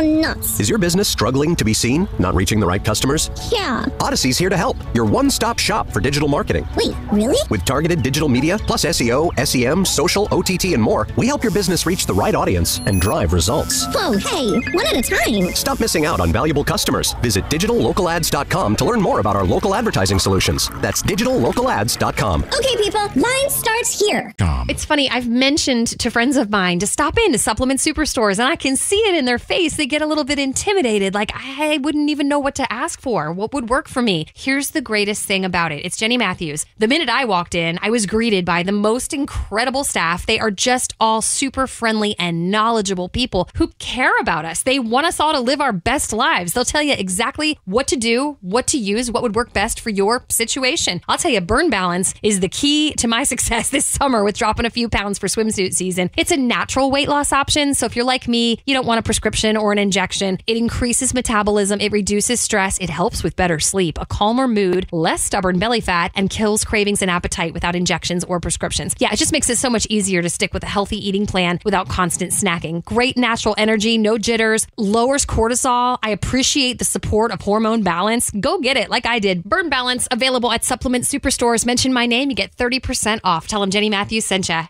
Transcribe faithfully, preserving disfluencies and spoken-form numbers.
nuts. Is your business struggling to be seen? Not reaching the right customers? Yeah. Odyssey's here to help. Your one-stop shop for digital marketing. Wait, really? With targeted digital media, plus S E O, S E M, social, O T T, and more, we help your business reach the right audience and drive results. Whoa, hey, one at a time. Stop missing out on valuable customers. Visit digital local ads dot com to learn more about our local advertising solutions. That's digital local ads dot com. Okay, people, line starts here. It's funny, I've mentioned to friends of mine to stop into Supplement Superstores, and I can see it in their face. They get a little bit intimidated, like I wouldn't even know what to ask for. What would work for me? Here's the greatest thing about it. It's Jenny Matthews. The minute I walked in, I was greeted by the most incredible staff. They are just all super friendly and knowledgeable people who care about us. They want us all to live our best lives. They'll tell you exactly what to do, what to use, what would work best for your situation. I'll tell you, Burn Balance is the key to my success this summer with dropping a few pounds for swimsuit season. It's a natural weight loss option. So if you're like me, you don't want a prescription or an injection. It increases metabolism. It reduces stress. It helps with better sleep, a calmer mood, less stubborn belly fat, and kills cravings and appetite without injections or prescriptions. Yeah, it just makes it so much easier to stick with a healthy eating plan without constant snacking. Great natural energy, no jitters, lowers cortisol. I appreciate the support of hormone balance. Go get it like I did. Burn Balance, available at Supplement Superstores. Mention my name, you get thirty percent off. Tell them Jenny Matthews sent ya.